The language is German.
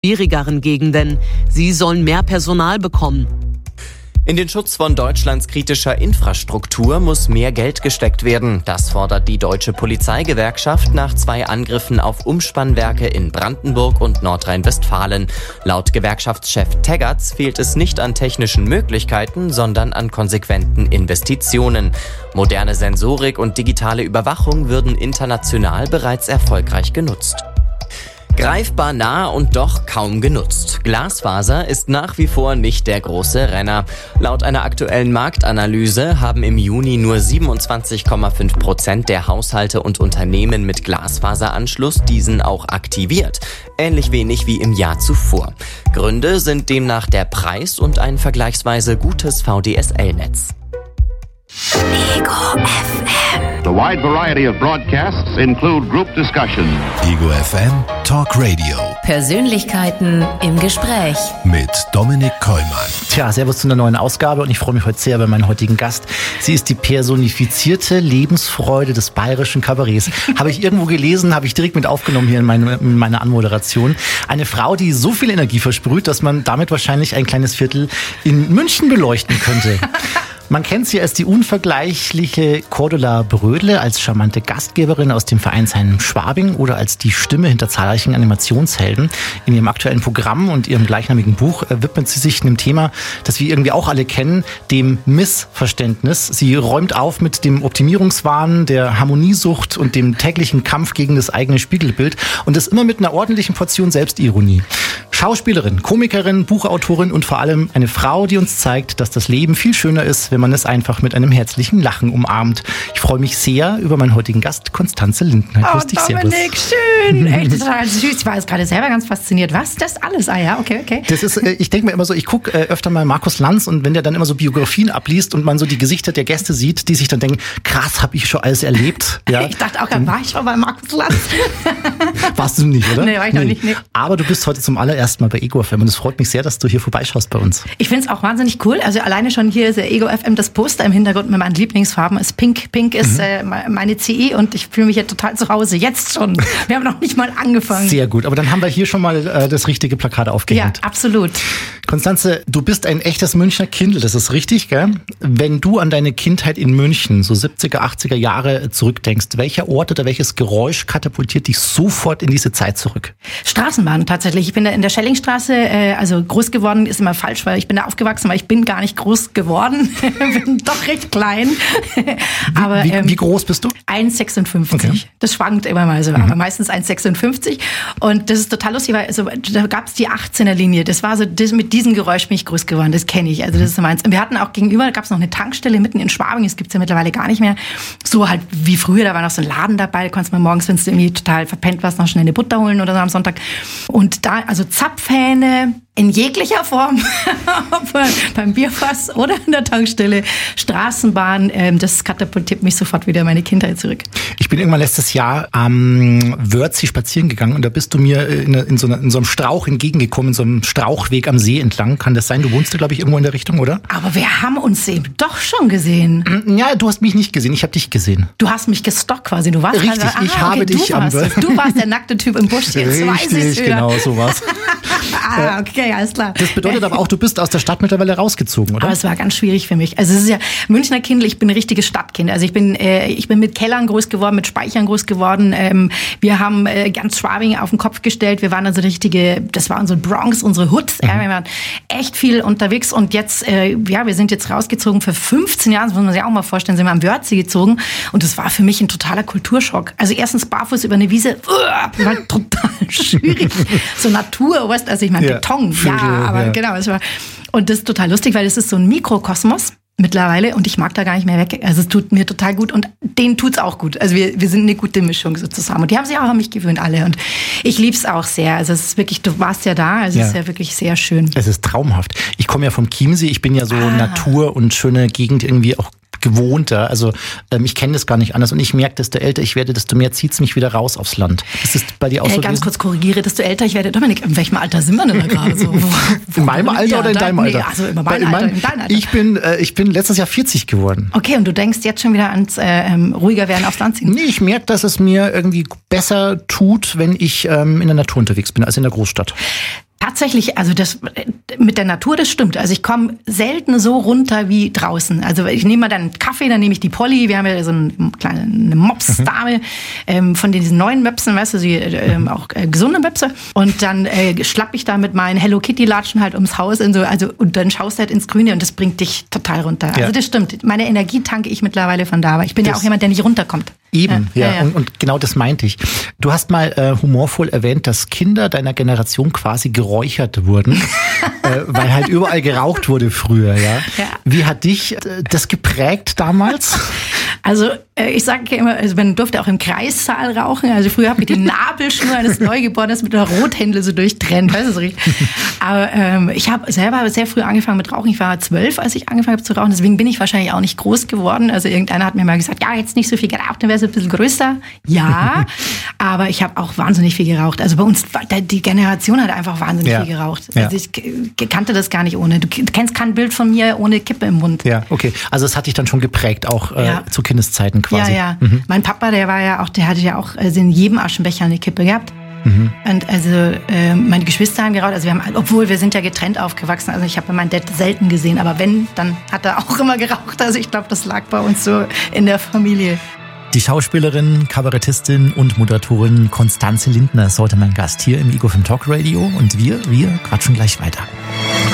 schwierigeren Gegenden. Sie sollen mehr Personal bekommen. In den Schutz von Deutschlands kritischer Infrastruktur muss mehr Geld gesteckt werden. Das fordert die Deutsche Polizeigewerkschaft nach 2 Angriffen auf Umspannwerke in Brandenburg und Nordrhein-Westfalen. Laut Gewerkschaftschef Teggerts fehlt es nicht an technischen Möglichkeiten, sondern an konsequenten Investitionen. Moderne Sensorik und digitale Überwachung würden international bereits erfolgreich genutzt. Greifbar nah und doch kaum genutzt. Glasfaser ist nach wie vor nicht der große Renner. Laut einer aktuellen Marktanalyse haben im Juni nur 27,5% der Haushalte und Unternehmen mit Glasfaseranschluss diesen auch aktiviert. Ähnlich wenig wie im Jahr zuvor. Gründe sind demnach der Preis und ein vergleichsweise gutes VDSL-Netz. Ego FM. The wide variety of broadcasts include group discussion. Ego FM Talk Radio. Persönlichkeiten im Gespräch. Mit Dominik Kollmann. Tja, servus zu einer neuen Ausgabe und ich freue mich heute sehr über meinen heutigen Gast. Sie ist die personifizierte Lebensfreude des bayerischen Kabarets. Habe ich irgendwo gelesen, habe ich direkt mit aufgenommen hier in meine Anmoderation. Eine Frau, die so viel Energie versprüht, dass man damit wahrscheinlich ein kleines Viertel in München beleuchten könnte. Man kennt sie als die unvergleichliche Cordula Brödle, als charmante Gastgeberin aus dem Vereinsheim Schwabing oder als die Stimme hinter zahlreichen Animationshelden. In ihrem aktuellen Programm und ihrem gleichnamigen Buch widmet sie sich einem Thema, das wir irgendwie auch alle kennen, dem Missverständnis. Sie räumt auf mit dem Optimierungswahn, der Harmoniesucht und dem täglichen Kampf gegen das eigene Spiegelbild und das immer mit einer ordentlichen Portion Selbstironie. Schauspielerin, Komikerin, Buchautorin und vor allem eine Frau, die uns zeigt, dass das Leben viel schöner ist, wenn man es einfach mit einem herzlichen Lachen umarmt. Ich freue mich sehr über meinen heutigen Gast, Constanze Lindner. Grüß dich, Dominik, schön. Echt total süß. Ich war jetzt gerade selber ganz fasziniert. Was? Das alles? Ah ja, okay. Das ist, ich denke mir immer so, ich gucke öfter mal Markus Lanz und wenn der dann immer so Biografien abliest und man so die Gesichter der Gäste sieht, die sich dann denken, krass, habe ich schon alles erlebt. Ja. Ich dachte auch, war ich schon bei Markus Lanz? Warst du nicht, oder? Nee, war ich noch nicht. Nee. Aber du bist heute zum allerersten Mal bei Ego FM und es freut mich sehr, dass du hier vorbeischaust bei uns. Ich finde es auch wahnsinnig cool. Also alleine schon hier ist der Ego FM, das Poster im Hintergrund mit meinen Lieblingsfarben ist Pink. Pink ist meine CE und ich fühle mich ja total zu Hause. Jetzt schon. Wir haben noch nicht mal angefangen. Sehr gut, aber dann haben wir hier schon mal das richtige Plakat aufgehängt. Ja, absolut. Constanze, du bist ein echtes Münchner Kindl, das ist richtig, gell? Wenn du an deine Kindheit in München, so 70er, 80er Jahre zurückdenkst, welcher Ort oder welches Geräusch katapultiert dich sofort in diese Zeit zurück? Straßenbahn tatsächlich. Ich bin da in der Schellingstraße, also groß geworden ist immer falsch, weil ich bin da aufgewachsen, aber ich bin gar nicht groß geworden. Bin doch recht klein. Aber wie groß bist du? 1,56. Okay. Das schwankt immer mal so, aber meistens 1,56. Und das ist total lustig, weil also, da gab es die 18er Linie. Das war so, mit diesem Geräusch bin ich groß geworden. Das kenne ich. Also das ist so meins. Und wir hatten auch gegenüber, da gab es noch eine Tankstelle mitten in Schwabing. Das gibt es ja mittlerweile gar nicht mehr. So halt wie früher, da war noch so ein Laden dabei. Da konntest du mal morgens, wenn du irgendwie total verpennt warst, noch schnell eine Butter holen oder so am Sonntag. Und da, also Zapfhähne in jeglicher Form, beim Bierfass oder an der Tankstelle, Straßenbahn, das katapultiert mich sofort wieder in meine Kindheit zurück. Ich bin irgendwann letztes Jahr am Wörthsee spazieren gegangen und da bist du mir in so einem Strauch entgegengekommen, in so einem Strauchweg am See entlang. Kann das sein? Du wohnst da, glaube ich, irgendwo in der Richtung, oder? Aber wir haben uns eben doch schon gesehen. Ja, du hast mich nicht gesehen, ich habe dich gesehen. Du hast mich gestalkt quasi, du warst richtig, ich habe dich am Wörthsee. Du warst der nackte Typ im Busch, jetzt weiß ich's wieder. Genau, so war's. Okay, alles klar. Das bedeutet aber auch, du bist aus der Stadt mittlerweile rausgezogen, oder? Aber es war ganz schwierig für mich. Also es ist ja Münchner Kindl, ich bin ein richtiges Stadtkind. Also ich bin mit Kellern groß geworden, mit Speichern groß geworden. Wir haben ganz Schwabing auf den Kopf gestellt. Wir waren also das war unsere Bronx, unsere Hood. Wir waren echt viel unterwegs und jetzt, wir sind jetzt rausgezogen für 15 Jahre, das muss man sich auch mal vorstellen, sind wir am Wörthsee gezogen und das war für mich ein totaler Kulturschock. Also erstens barfuß über eine Wiese, war total schwierig. So Natur, weißt du, also ich meine Beton, genau, es war, und das ist total lustig, weil es ist so ein Mikrokosmos mittlerweile und ich mag da gar nicht mehr weg. Also es tut mir total gut und denen tut's auch gut. Also wir sind eine gute Mischung so zusammen und die haben sich auch an mich gewöhnt alle und ich lieb's auch sehr. Also es ist wirklich, du warst ja da, also es ist ja wirklich sehr schön. Es ist traumhaft. Ich komme ja vom Chiemsee, ich bin ja so Natur und schöne Gegend irgendwie auch gewohnter. Also ich kenne das gar nicht anders und ich merke, desto älter ich werde, desto mehr zieht's mich wieder raus aufs Land. Ist das bei dir auch so? Ganz kurz korrigiere, desto älter ich werde. Dominik, in welchem Alter sind wir denn da gerade so? In meinem Alter oder in deinem Alter? Nee, also in meinem Alter, in deinem Alter. Ich bin letztes Jahr 40 geworden. Okay, und du denkst jetzt schon wieder ans ruhiger werden, aufs Land ziehen? Nee, ich merke, dass es mir irgendwie besser tut, wenn ich in der Natur unterwegs bin, als in der Großstadt. Tatsächlich, also das mit der Natur, das stimmt. Also ich komme selten so runter wie draußen. Also ich nehme mal dann einen Kaffee, dann nehme ich die Polly. Wir haben ja so eine Mops-Dame von diesen neuen Möpsen, weißt du, auch gesunde Möpse. Und dann schlapp ich da mit meinen Hello Kitty-Latschen halt ums Haus und dann schaust du halt ins Grüne und das bringt dich total runter. Ja. Also das stimmt. Meine Energie tanke ich mittlerweile von da, aber ich bin ja auch jemand, der nicht runterkommt. Eben, ja. Und genau das meinte ich. Du hast mal humorvoll erwähnt, dass Kinder deiner Generation quasi geräuchert wurden, weil halt überall geraucht wurde früher, ja. Wie hat dich das geprägt damals? Also ich sage ja immer, also man durfte auch im Kreissaal rauchen. Also früher habe ich die Nabelschnur eines Neugeborenen mit einer Rothändle so durchtrennt. Weißt du, so richtig. Aber ich habe selber sehr früh angefangen mit Rauchen. Ich war 12, als ich angefangen habe zu rauchen. Deswegen bin ich wahrscheinlich auch nicht groß geworden. Also irgendeiner hat mir mal gesagt, ja, jetzt nicht so viel geraucht, dann wärst du ein bisschen größer. Ja, aber ich habe auch wahnsinnig viel geraucht. Also bei uns, die Generation hat einfach wahnsinnig viel geraucht. Also ich kannte das gar nicht ohne. Du kennst kein Bild von mir ohne Kippe im Mund. Ja, okay. Also es hat dich dann schon geprägt, auch zu Kindeszeiten quasi. Ja. Mein Papa, der hatte ja auch in jedem Aschenbecher eine Kippe gehabt. Und also meine Geschwister haben geraucht, also obwohl wir sind ja getrennt aufgewachsen, also ich habe meinen Dad selten gesehen, aber wenn, dann hat er auch immer geraucht. Also ich glaube, das lag bei uns so in der Familie. Die Schauspielerin, Kabarettistin und Moderatorin Constanze Lindner ist heute mein Gast hier im Ego FM Talk Radio und wir quatschen gleich weiter.